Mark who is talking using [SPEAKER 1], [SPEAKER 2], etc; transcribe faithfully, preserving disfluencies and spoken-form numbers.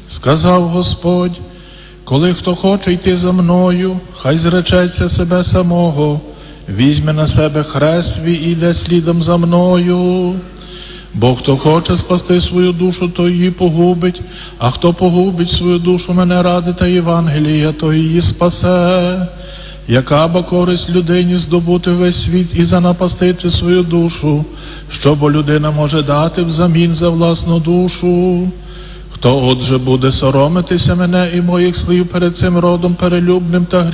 [SPEAKER 1] Сказав Господь: коли хто хоче йти за мною, хай зречеться себе самого, візьме на себе хрест свій і йде слідом за мною. Бо хто хоче спасти свою душу, то її погубить, а хто погубить свою душу мене ради та Євангелія, то її спасе. Яка бо користь людині здобути весь світ і занапастити свою душу, що бо людина може дати взамін за власну душу? Хто отже буде соромитися мене і моїх слів перед цим родом перелюбним та